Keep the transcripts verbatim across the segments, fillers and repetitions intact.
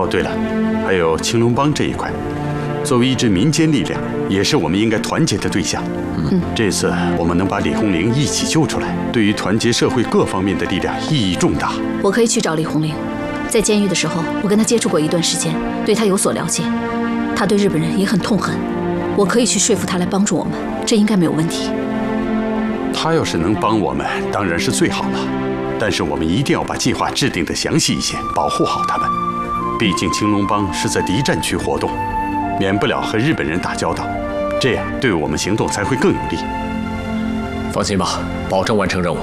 对了，还有青龙帮这一块，作为一支民间力量，也是我们应该团结的对象。嗯，这次我们能把李红玲一起救出来，对于团结社会各方面的力量意义重大。 我可以去找李红玲，在监狱的时候，我跟她接触过一段时间，对她有所了解。她对日本人也很痛恨，我可以去说服她来帮助我们，这应该没有问题。 她要是能帮我们，当然是最好了。但是我们一定要把计划制定得详细一些，保护好他们。毕竟青龙帮是在敌占区活动，免不了和日本人打交道，这样对我们行动才会更有利。 放心吧，保证完成任务。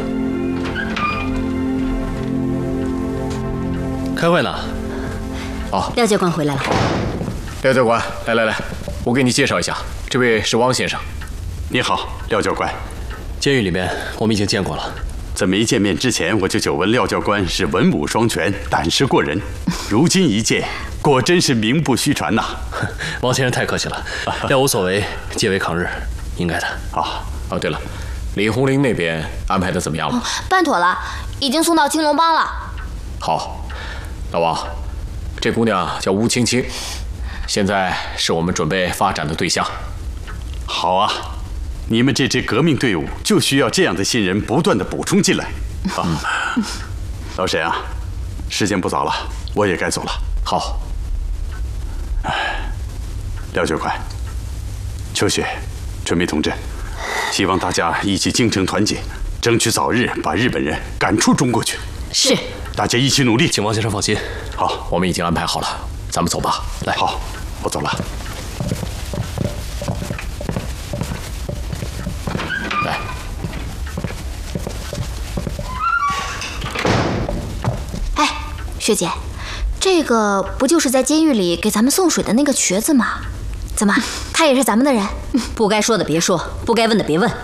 开会呢。 好， 廖教官回来了。 廖教官，来来来，我给你介绍一下，这位是汪先生。 你好，廖教官。 监狱里面我们已经见过了。 在没见面之前，我就久闻廖教官是文武双全，胆识过人。如今一见，果真是名不虚传呐！ 王先生太客气了，廖无所为，皆为抗日，应该的。 啊哦，对了，李红玲那边安排的怎么样了？ 哦，办妥了，已经送到青龙帮了。 好，老王，这姑娘叫吴青青，现在是我们准备发展的对象。 好啊。你们这支革命队伍就需要这样的新人不断的补充进来。啊，老沈啊，时间不早了，我也该走了。 好。 哎，廖教官、秋雪、春梅同志，希望大家一起精诚团结，争取早日把日本人赶出中国去。 是。 大家一起努力， 请王先生放心。 好，我们已经安排好了，咱们走吧。来， 好，我走了。 来， 哎，学姐，这个不就是在监狱里给咱们送水的那个瘸子吗？怎么，他也是咱们的人？ 不该说的别说，不该问的别问。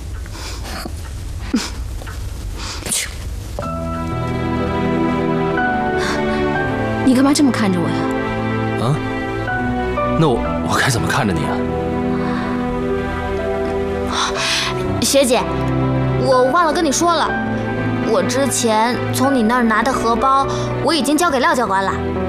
你干嘛这么看着我呀？ 啊？那我我该怎么看着你啊？ 学姐，我忘了跟你说了，我之前从你那儿拿的荷包，我已经交给廖教官了。